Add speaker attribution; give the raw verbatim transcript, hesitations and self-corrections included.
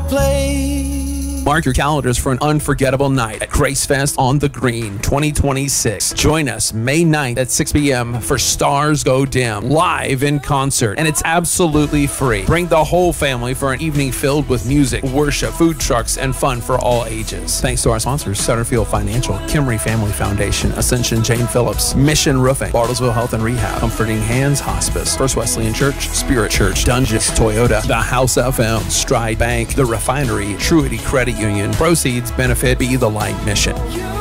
Speaker 1: play.
Speaker 2: Mark your calendars for an unforgettable night at Grace Fest on the Green twenty twenty-six. Join us May ninth at six p m for Stars Go Dim, live in concert, and it's absolutely free. Bring the whole family for an evening filled with music, worship, food trucks, and fun for all ages. Thanks to our sponsors, Sutterfield Financial, Kimry Family Foundation, Ascension Jane Phillips, Mission Roofing, Bartlesville Health and Rehab, Comforting Hands Hospice, First Wesleyan Church, Spirit Church, Dungeons Toyota, The House F M, Stride Bank, The Refinery, Truity Credit Union. Proceeds benefit Be the Light mission.